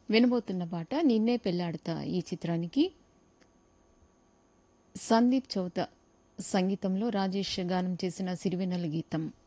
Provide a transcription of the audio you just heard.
వినబోతున్న పాట 'నిన్నే పెళ్లాడతా' ఈ చిత్రానికి సందీప్ చౌత సంగీతంలో రాజేష్ గానం చేసిన సిరివెన్నెల గీతం.